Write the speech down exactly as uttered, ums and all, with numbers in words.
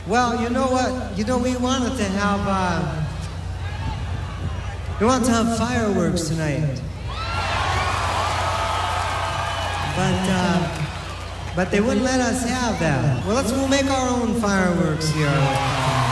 Well, you know what? You know, we wanted to have, uh, we wanted to have fireworks tonight. But, uh, but they wouldn't let us have that. Well, let's we'll make our own fireworks here.